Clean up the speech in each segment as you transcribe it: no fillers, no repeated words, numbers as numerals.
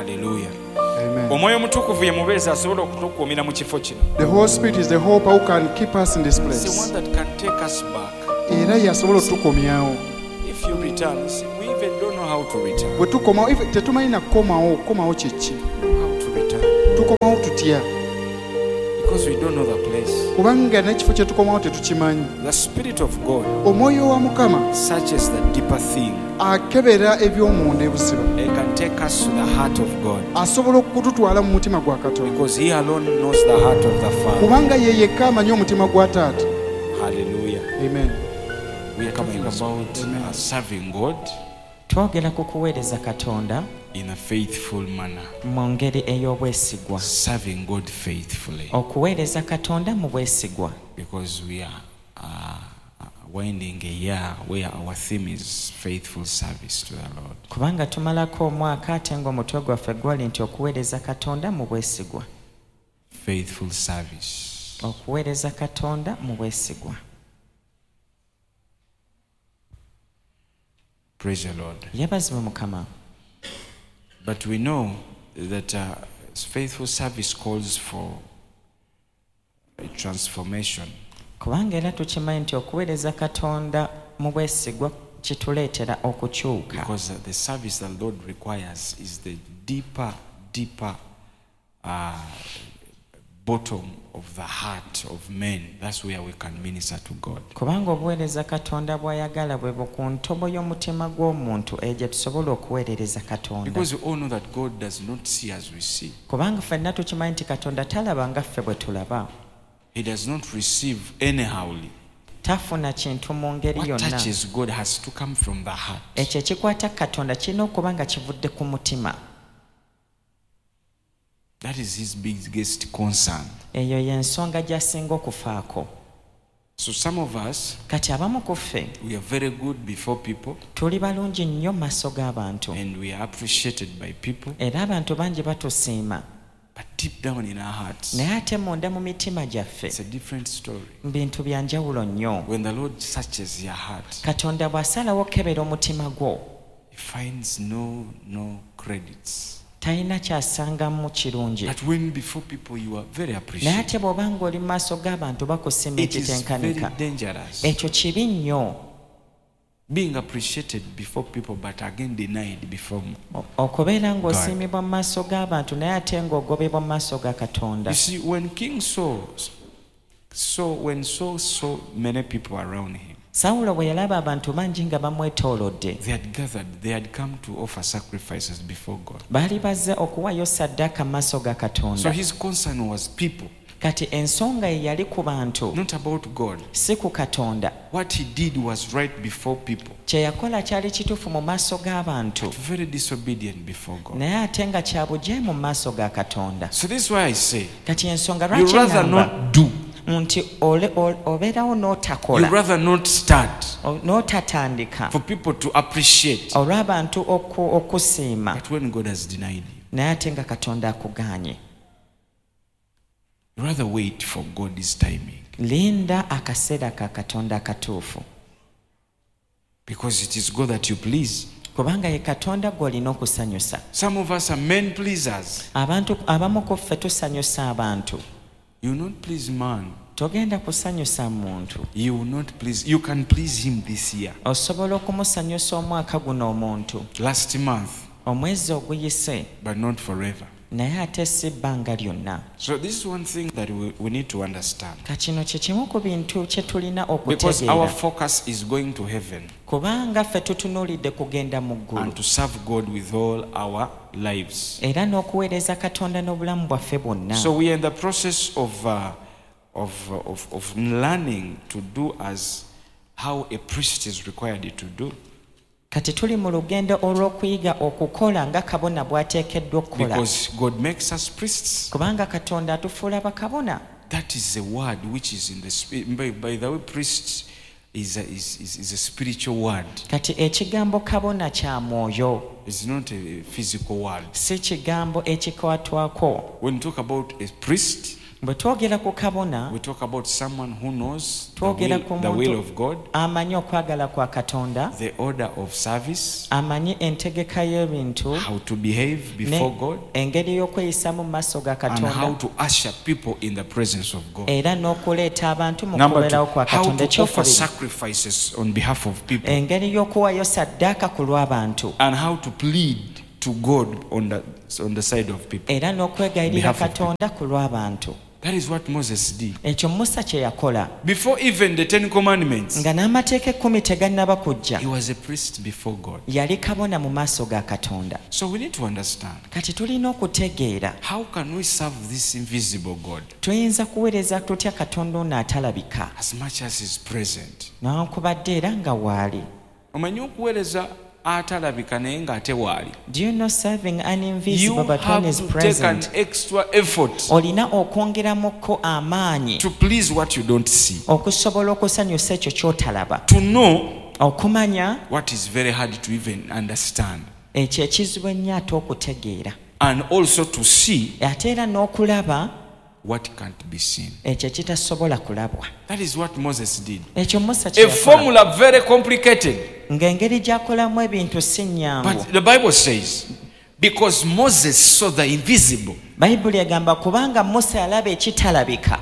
Hallelujah. Amen. Omwoyo omutukuvu ye mubeezi asobola okutukuumira mu kifo kino. The Holy Spirit is the hope who can keep us in this It's the place. one that can take us back. Era yasobola okutukomyawo. If you return, see, we even don't know how to return. Bwe tukomawo tetumanyi na kukomawo kiki. How to return. Tukomawo tutya? Because we don't know the place. Kubanga n'ekifo kye tukomawo tetukimanyi. The Spirit of God Omwoyo wa Mukama searches the deeper thing. akebera eby'omunda ebuziba. It can take us to the heart of God. Asobola okututwala mu mutima gwa Katonda. Because He alone knows the heart of the Father. Kubanga ye yekka amanyi omutima gwa Taata. Hallelujah. Amen. We are talking about serving God twogera ku kuweereza Katonda in a faithful manner. mu ngeri ey'obwesigwa. Serving God faithfully. Okuweereza Katonda mu bwesigwa. Because we are winding a year where our theme is faithful service to the Lord. Kubanga tumalako omwaka ate ng'omutwe gwaffe gwali nti okuweereza Katonda mu bwesigwa. Faithful service. Okuweereza Katonda mu bwesigwa. Praise the Lord. Yebazibwe Mukama. But we know that faithful service calls for a transformation. Kubanga era tukimanyi nti okuweereza Katonda mu bwesigwa kituleetera okukyuka. Because the service the Lord requires is the deeper bottom of the heart of men. That's where we can minister to God. Kubanga obuweereza Katonda bw'ayagala bwe ku ntobo y'omutima gw'omuntu egye tusobola okuweerereza Katonda. Because we all know that God does not see as we see. Kubanga ffenna tukimanyi nti Katonda talaba nga ffe bwe tulaba. He does not receive anyhowly. Tafuna kintu mu ngeri What yonna. touches God has to come from the heart. Ekyo ekikwata Katonda kirina okuba nga kivudde ku mutima. That is his biggest concern. Eyo y'ensonga gy'asinga okufaako. So some of us, Kati abamu ku ffe we are very good before people tuli balungi nnyo mu maaso g'abantu. and we are appreciated by people. Era abantu bangi batusiima. But deep down in our hearts, Naye ate munda mu mitima gyaffe it's a different story. bintu bya njawulo nnyo. When the Lord searches your heart, Katonda bw'asalawo okebera omutima gwo he finds no credits. talina kyasangamu kirungi. But when before people you are very Naye appreciated, ate bw'oba ng'oli mu maaso g'abantu bakusiima it is very ekitenkanika. dangerous. Ekyo kibi nnyo Being appreciated before people but again denied before. okubeera ng'osiimibwa mu maaso g'abantu naye ate ng'ogobebwa mu maaso ga Katonda. You see, when King Saul saw many people around him, Sawulo bwe yalaba abantu bangi nga bamwetoolodde, they had gathered, they had come to offer sacrifices before God. baali bazze okuwaayo ssaddaaka mu maaso ga So Katonda. his concern was people, Kati ensonga ye yali ku bantu, not about God. si ku Katonda. What he did was right before people, Kye yakola kyali kituufu mu maaso g'abantu, but very disobedient before God. naye ate nga kya bujeemu mu maaso ga Katonda. So this is why I say, Kati ensonga you lwaki rather ŋŋamba not do, nti obeerawo you n'otakola, rather not start n'otatandika for people to appreciate. olw'abantu okusiima, But when God has denied you, naye ate nga Katonda akugaanye. you rather wait for God's timing. Linda akaseera ka Katonda akatuufu, Because it is God that you please. kubanga ye Katonda gw'olina okusanyusa. Some of us are men pleasers. Abantu abamu ku ffe tusanyusa abantu. You will not please man. Togenda kusanyusa muntu. You will not please. You can please him this year. Osobola okumusanyusa omwaka guno omuntu, Last month, omwezi oguyise, but not forever. naye ate si bbanga lyonna. So this is one thing that we need to understand. Kakino kye kimu ku bintu kye tulina Because our okutegeera. focus is going to heaven Kubanga ffe tutunuulidde kugenda mu ggulu, and to serve God with all our lives. era n'okuweereza Katonda n'obulamu bwaffe bwonna. So we are in the process of learning to do as how a priest is required to do. Kati tuli mu lugendo olw'okuyiga okukola nga kabona bw'ateekeddwa okukola. Because God makes us priests. Kubanga Katonda atufuula bakabona. That is a word which is in the spirit. By the way, priest is a spiritual word. Kati ekigambo kabona kya mwoyo, It's not a physical word. si kigambo ekikwatwako. When you talk about a priest, bwe twogera ku kabona we talk about someone who knows twogera ku the will muntu of God, amanyi okwagala kwa Katonda, the order of service, amanyi entegeka y'ebintu, how to behave before God, engeri y'okweyisamu mu maaso ga and how Katonda, to usher people in the presence of God. era n'okuleeta abantu mu Number two, kubeerawo kwa how Katonda. to offer Ekyokubiri, sacrifices on behalf of people, engeri y'okuwaayo saddaaka ku lw'abantu, and how to plead to God on the side of people. era n'okwegayirira Behalf of Katonda ku lw'abantu. That is what Moses did. Ekyo Musa kye yakola. Before even the 10 Commandments, Nga n'amateeka 10 tegannaba kujja, he was a priest before God. yali kabona mu maaso ga Katonda. So we need to understand, Kati tulina okutegeera how can we serve this invisible God tuyinza kuweereza tutya Katonda ono atalabika as much as is present? newankubadde era nga waali. Omanyi okuweereza atalabika naye ng'ate waali. Do you know serving an You invisible but one have is to take an present? extra effort Olina okwongeramukko amaanyi to please what you don't see, okusobola okusanyusa ekyo ky'otalaba, to know okumanya what is very hard to even understand, ekyo ekizibu ennyo ate okutegeera, and also to see ate era n'okulaba what can't be seen. ekyo ekitasobola kulabwa. That is what Moses did. Ekyo Musa kye A yakola, formula very complicated, ng'engeri gy'akolamu ebintu si nnyangu. but the Bible says, because Moses saw the invisible. Bayibuli egamba kubanga Musa yalaba ekitalabika.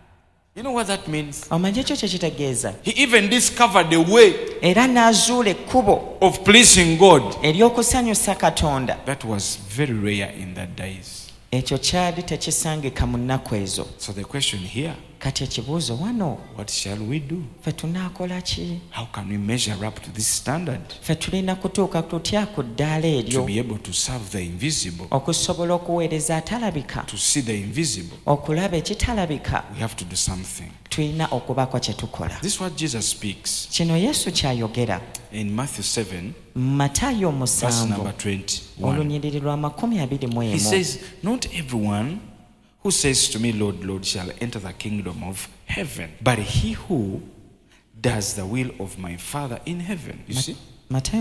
You know what that means? Omanyi ekyo kye kitegeeza? He even discovered a way Era n'azuula ekkubo of pleasing God ery'okusanyusa Katonda. that was very rare in that days. Ekyo kyali tekisangika mu nnaku ezo. So the question here, Kati ekibuuzo wano, what shall we do? ffe tunaakola ki? How can we measure up to this standard Ffe tulina kutuuka tutya ku ddaala to eryo be able to serve the invisible, okusobola okuweereza atalabika, to see the invisible? okulaba ekitalabika? We have to do something. Tulina okubaako kye tukola. This is what Jesus speaks Kino Yesu ky'ayogera in Matthew 7, mu Matayo verse 7 number 21. olunyiriri lwa 21. He says, not everyone who says to me, Lord, Lord, shall enter the kingdom of heaven, but he who does the will of my Father in heaven. You see? Matayo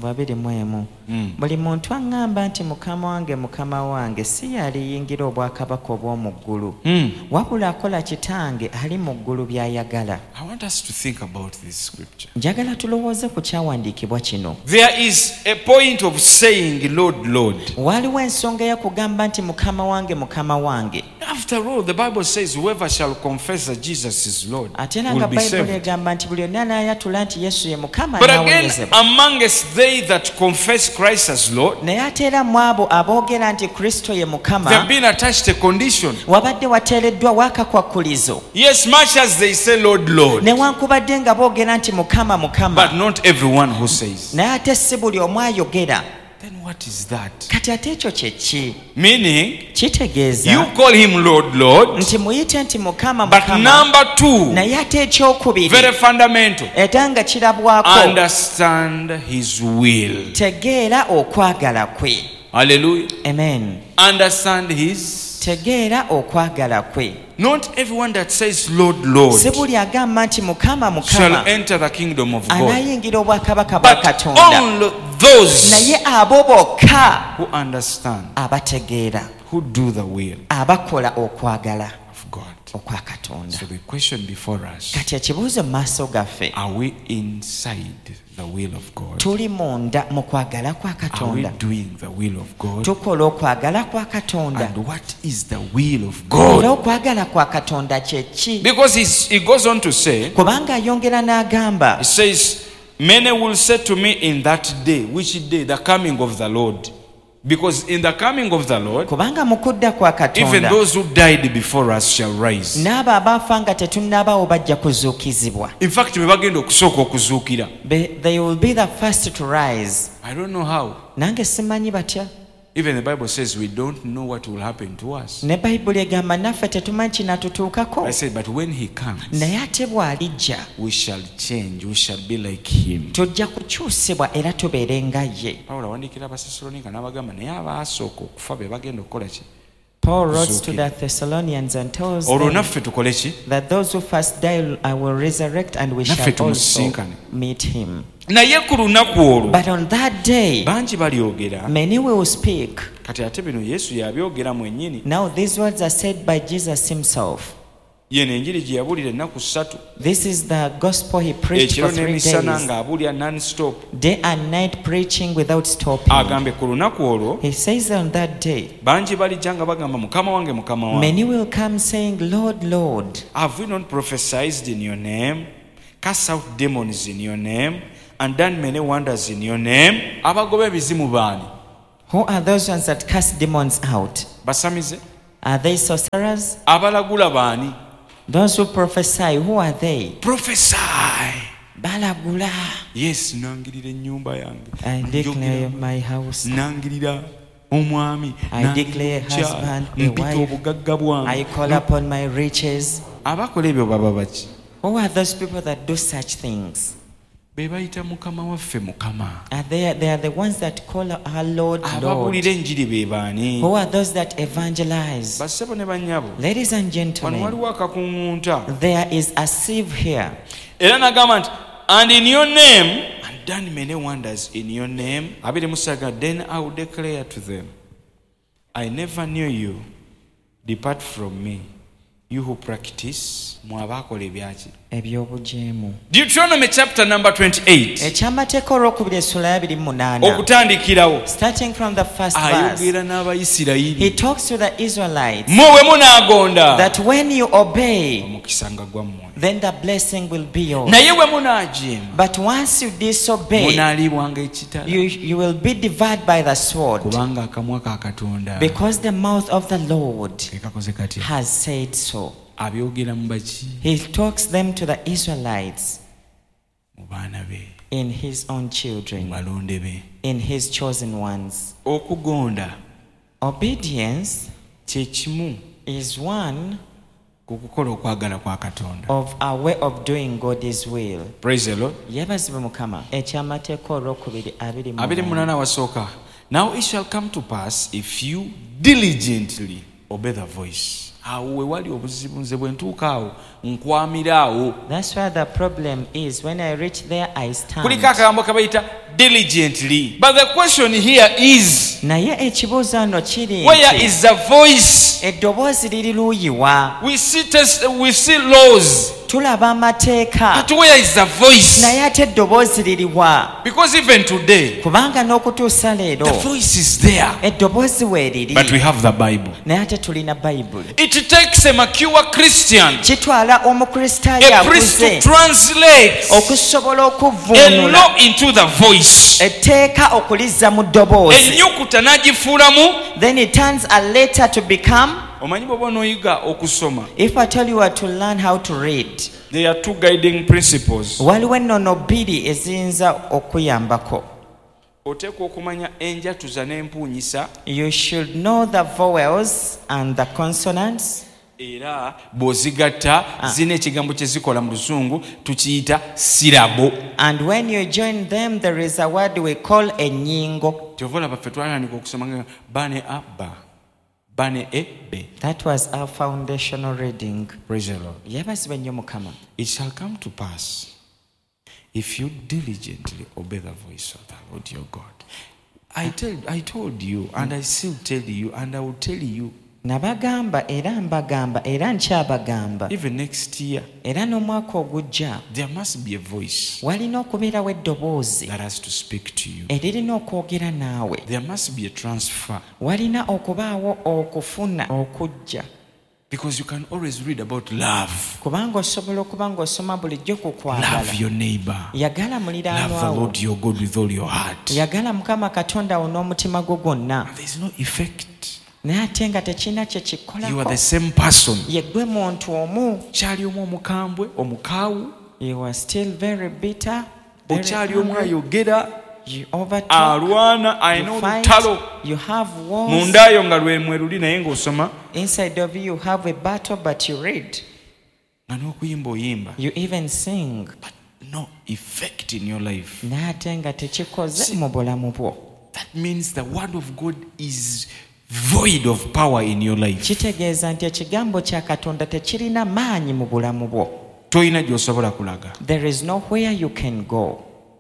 7:21. Buli muntu aŋŋamba nti Mukama wange, Mukama wange, si yaliyingira obwakabaka obw'omu ggulu, wabula akola Kitange ali mu ggulu by'ayagala. I want us to think about this scripture. Njagala tulowooze ku kyawandiikibwa kino. There is a point of saying, Lord, Lord. Waaliwo ensonga ey'okugamba nti Mukama wange, Mukama wange. After all, the Bible says, whoever shall confess that Jesus is Lord Ate era nga will be Bayibuli saved. egamba nti buli yonna anaayatula nti Yesu ye Mukama But again, n'awonyezebwa. amongst they that confess Christ as Lord, Naye ate era mu abo aboogera nti Kristo ye Mukama, they have been attached a condition. wabadde wateereddwawo akakwakkulizo. Yes, much as they say, Lord, Lord, Newankubadde nga boogera nti Mukama, Mukama, but not everyone who says. naye ate si buli omu ayogera. Then what is that? Kati ate ekyo kye ki? Meaning, Kitegeeza you call him Lord, Lord, nti muyite nti Mukama, but Mukama, number two, naye ate ekyokubiri very fundamental, era nga kirabwako, understand his will. tegeera okwagala kwe. Hallelujah. Amen. Understand his. Tegeera okwagala kwe. Not everyone that says, Lord, Lord, Si buli agamba nti Mukama, shall Mukama, enter the kingdom of God, anaayingira obwakabaka bwa but Katonda, only those naye abo bokka who understand, abategeera, who do the will abakola okwagala of God. okwa Katonda. So the question before us, Kati ekibuuzo mu maaso gaffe, are we inside the will of God? tuli munda mu kwagala kwa Are we Katonda? doing the will of God? Tukola okwagala kwa Katonda? And what is the will of Era God? okwagala kwa Katonda kye ki? Because he goes on to say, Kubanga ayongera n'agamba, he says, many will say to me in that day. Which day? The coming of the Lord. Because in the coming of the Lord, kubanga mu kudda kwa even Katonda, those who died before us shall rise. n'abo abaafa nga tetunnabaawo bajja kuzuukizibwa. In fact, we bagenda okusooka okuzuukira. They will be the first to rise. I don't know how. Nange simanyi batya. Even the Bible says we don't know what will happen to us. Ne Bayibuli egamba naffe tetumanyi kinatutuukako. I said, but when he comes, Naye ate bw'alijja, we shall change. We shall be like him. tujja kukyusibwa era tubeere nga ye. Pawulo awandikira Abasessaloniika n'abagamba naye abaasooka okufa be bagenda okukola ki? Paul wrote to Kuzuukira. the Thessalonians and tells olwo them naffe tukole ki? that those who first die I will resurrect and we Naffe shall also tumusisinkane. meet him. naye ku lunaku olwo But on that day, bangi balyogera. many will speak. Kati ate bino Yesu yabyogera mwennyini. Now these words are said by Jesus himself. Yeno enjiri gye yabuulira ennaku 3. This is the gospel he preached Ekiro for 3 n'emisana days. ng'abuulira non-stop. Day and night preaching without stopping. Agambye ku lunaku olwo He says on that day, bangi balijja nga bagamba mukama wange mukama wange. many will come saying, Lord, Lord, Have we not prophesied in your name, cast out demons in your name, and done many wonders in your name? Abagoba ebizimu baani? who are those ones that cast demons out? Basamize? Are they sorcerers? Abalagula baani? Those who prophesy, who are they? Prophesy. Balagula. Yes, nangirira ennyumba yange. I declare my house. Nangirira omwami. I declare Nangirira husband, a mpita wife. obugagga bwange. I call upon my riches. Abakola ebyo baba baki? Who are those people that do such things? Be bayita mukama waffe mukama. They are the ones that call our Lord, Lord. Ababuulira enjiri be baani? Who are those that evangelize? Bassebo ne bannyabo. Ladies and Wano gentlemen, waliwo akakuŋŋunta. there is a sieve here. Era nagamba nti, and in your name, and done many wonders in your name. Abiri musaga, then I will declare to them, I never knew you. Depart from me, you who practice. Mwabakola ebyaki? Ebyobujeemu. Deuteronomy chapter number 28. Ekyamateeka olwokubiri essula ya 28. Okutandikirawo. Starting from the first verse, Ayogera he n'Abayisirayiri. talks to the Israelites Mwe bwe munaagonda. that when you obey, Omukisa nga gwammwe. then the blessing will be yours. Naye bwe munaajeema. But once you disobey, Munaalibwanga ekitala. you will be devoured by the sword, Kubanga akamwa ka Katonda because the mouth of the Lord ke kakoze katya. has said so. Abyogera mu baki? He talks them to the Israelites Mu baana be. in his own Mu children, balonde be. in his chosen ones. Okugonda Obedience kye kimu is one ku kukola okwagala kwa Katonda. of a way of doing God's will. Praise the Lord. Yebazibwe Mukama. Ekyamateeka olwokubiri 28. 28 wasooka. Now it shall come to pass if you diligently obey the voice. Awo we wali obuzibu nze bwe ntuuka awo nkwamira awo. That's where the problem is. When I reach there, I stand. Kuliko akagambo kabayita diligently. But the question here is, Naye ekibuuzo ano kiri where nti, is the voice? eddoboozi liri luuyiwa? We see laws. Tulaba amateeka. But where is the voice? Naye ate eddoboozi liriwa? Because even today, Kubanga n'okutuusa leero, the voice is there. eddoboozi weeriri. But we have the Bible. Naye ate tulina Bayibuli. It takes a mature Christian, Kitwala omukristaayo a priest akuze to translate okusobola a okuvvuunula law into the voice. etteeka okulizza mu ddoboozi. Ennyukuta n'agifuulamu. Then it turns a letter to become. Omanyi bw'oba onooyiga okusoma. If I tell you what to learn how to read, There are two guiding principles. waliwo ennono bbiri eziyinza okuyambako. Oteekwa okumanya enjatuza n'empuunyisa, You should know the vowels and the consonants, era bw'ozigatta zina ekigambo kye zikola mu Luzungu tukiyita sirabo. and when you join them there is a word we call ennyingo. Tyovola baffe twatandika okusoma nga bane abba bane ebbe. That was our foundational reading. Praise the Lord. Yebazibwe nnyo Mukama. It shall come to pass if you diligently obey the voice of the Lord your God. I told you, and I still tell you, and I will tell you, Nabagamba era mbagamba era nkyabagamba, even next year, era n'omwaka ogujja there must be a voice walina okubeerawo eddoboozi that has to speak to you. eririna okwogera naawe. There must be a transfer, Walina okubaawo okufuna okujja, because you can always read about love. kubanga osobola okuba ng'osoma bulijjo ku kwagala. Love your neighbor. Yagala Love the muliraanwawo. Lord your God with all your heart. Yagala Mukama Katonda wo n'omutima gwo gwonna. There is no effect. Naye ate nga tekirina kye You are the kikolako. same person. Ye ggwe muntu omu. Kyali omu omukambwe, omukaawu. You are still very bitter, very Okyali omu angry. ayogera, You overtalk, alwana, alina you fight, olutalo. you have wars. Mundaayo nga lwemweruli naye ng'osoma. Inside of you have a battle but you read. Nga n'okuyimba oyimba. You even sing. But no effect in your life. Naye ate nga tekikoze mu bulamu bwo. That means the word of God is void of power in your life. kitegeeza nti ekigambo kya Katonda tekirina maanyi mu bulamu bwo. Toyina gy'osobola kulaga. There is nowhere you can go.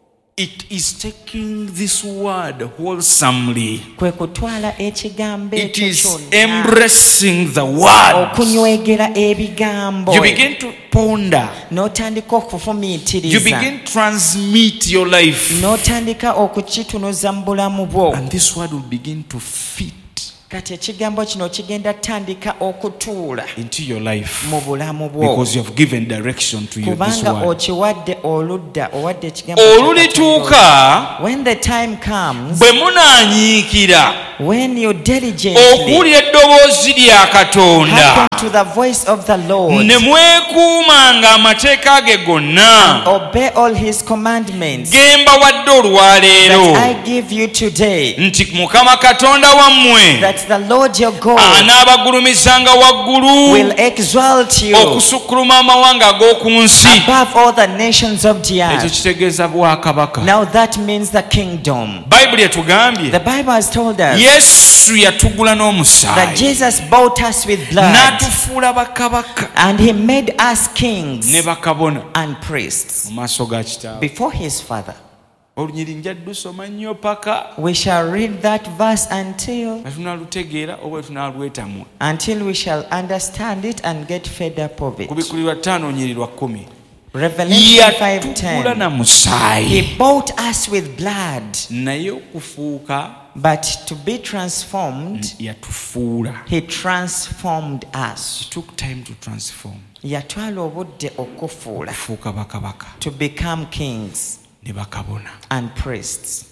It is taking this word wholesomely. Kwe kutwala ekigambo It ekyo is kyonna embracing the word. okunywegera ebigambo You begin to ponder. n'otandika You okufumiitiriza begin to transmit your life. n'otandika okukitunuza mu bulamu bwo. And this word will begin to fit Kati ekigambo kino kigenda tandika okutuula into your life. mu bulamu bwo Because you have given direction to you, this kubanga word. okiwadde oludda owadde ekigambo kya Katonda. Olulituuka When the time comes, bwe munaanyiikira when you diligently okuwulira eddoboozi lya Katonda hearken to the voice of the Lord ne mwekuumanga amateeka ge gonna obey all his commandments ge mbawadde that olwaleero I give you today, nti Mukama Katonda wammwe that the Lord your God anaabagulumizanga waggulu will exalt you okusukkuluma amawanga ag'oku nsi. above all the nations of the Ekyo earth. kitegeeza bwakabaka. Now that means the kingdom. Bayibuli etugambye The Bible has told us Yesu yatugula that n'omusaayi Jesus bought us with blood n'atufuula bakabaka and he made us kings ne bakabona and priests mu maaso ga Kitaawe. before his Father. Olunyiri nja lusoma nnyo paka We shall read that verse until nga tunaalutegeera oba tunaalwetamwa. we shall understand it and get fed up of it. Ku Bikkulirwa 5 nyiri lwa 10 Revelation yatugula 5:10. na He musaayi bought us with blood, naye okufuuka but to be transformed, yatufuula. he transformed us. It took time to transform. Yatwala obudde okufuula Okufuuka bakabaka to become kings ne bakabona. and priests.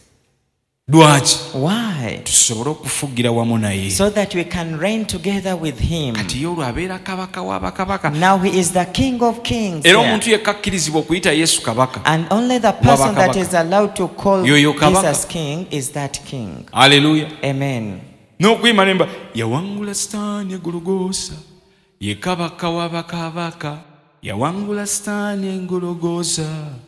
Lwaki? Why? Tusobole okufugira wamu naye. So that we can reign together with him. Kati ye olwo abeera kabaka wa bakabaka. Now he is the King of Kings. Era there. omuntu yekka akkirizibwa okuyita Yesu kabaka. And only the person that Kabaka. is allowed to call Yoyo kabaka. Jesus King is that King. Haleluya. Amen. N'okuyima nemba yawangula Sitaani egologoosa ye kabaka wa bakabaka. Yawangula Sitaani engologoosa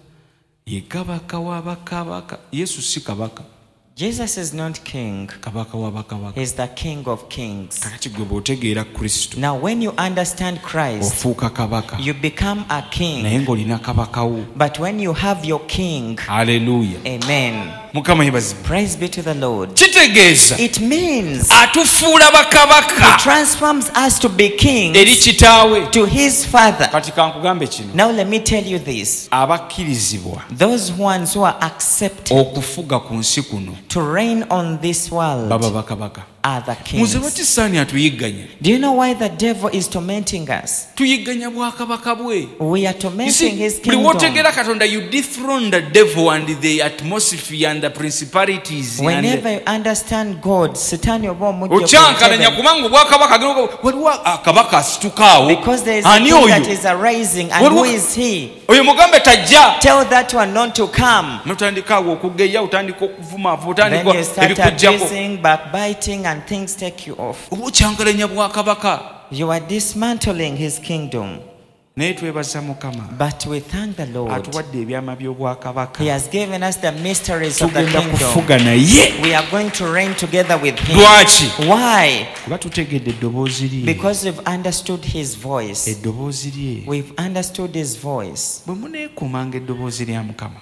ye kabaka wa bakabaka. Yesu si kabaka. Jesus is not king. Kabaka wa bakabaka. He's the King of Kings. Kakati gwe bw'otegeera Kristo Now when you understand Christ, ofuuka kabaka you become a naye king. ng'olina kabaka wo. But when you have your king, Haleluya. amen. Mukama yebazibwe. Praise be to the Lord. Kitegeeza It means atufuula he bakabaka transforms us to be kings eri kitaawe. to his Father. Kati kankugambe kino, Now let me tell you this. abakkirizibwa Those ones who are accepted okufuga ku nsi kuno to reign on this world baba bakabaka. are the Muze kings. lwaki Sitaani atuyigganya? Do you know why the devil is tormenting us? Tuyigganya bwakabaka bwe. We are You tormenting see, his buli kingdom. w'otegeera Katonda, you dethrone the devil and the atmosphere and the principalities and Whenever you understand God, Satan oba omujja okyankalanya ku kubanga obwakabaka waliwo akabaka asitukaawo. because there is a Ani king that oyo? is arising, and Waliwo- who is he? Oyo mugambe tajja. Tell that one not to come. Notandika awo okugeya, otandika okuvuma, Then otandika you start ebikujjako. abusing, backbiting, and things take you off. Oba okyankalanya bwakabaka. You are dismantling his kingdom. Naye twebaza Mukama But we thank the Lord. atuwadde ebyama by'obwakabaka. He has given us the mysteries of the Tugenda kingdom. kufuga naye. We are going to reign together with him. Lwaki? Why? Kuba tutegedde eddoboozi lye. Because we've understood his voice. Eddoboozi lye. We've understood his voice. Bwe muneekuumanga eddoboozi lya Mukama,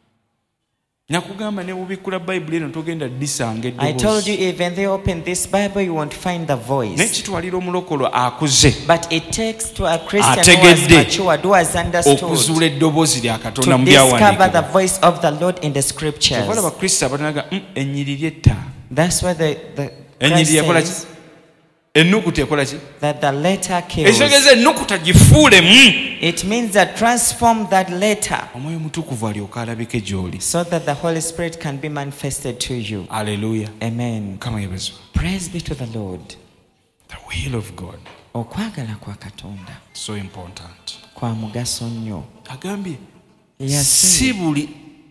nakugamba ne bubikkula Bayibuli eno togenda disanga I told you, eddoboozi. even though you open this Bible, you won't find the voice. N'ekitwalira omulokolo akuze But it takes to a Christian who has Ategedde. matured, who has understood, okuzuula eddoboozi lya Katonda to mu discover the byawandiikibwa. voice of the Lord in the scriptures. Ovala Abakristo abanaga ennyiriri etta. That's why the Ennyiriri Christ ekola ki? says Ennukuta ekola ki? that the letter kills. Ekitegeeza ennukuta gifuulemu. It means that transform that letter Omwoyo Mutukuvu alyoka alabike gy'oli. so that the Holy Spirit can be manifested to you. Haleluya. Amen. Mukama yebazibwe. Praise be to the Lord. The will of God, Okwagala kwa Katonda so important. kwa mugaso nnyo. Agambye Yes, si buli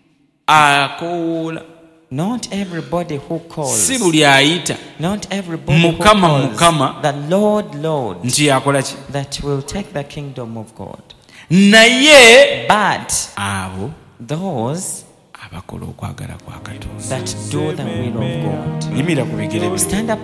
akoola, not everybody who calls, si buli ayita not everybody who Mukama, calls Mukama. the Lord, Lord, nti yakola ki? that will take the kingdom of God. Naye But abo those abakola okwagala kwa Katonda. that do the will of God. Yimira ku bigere bye. Stand up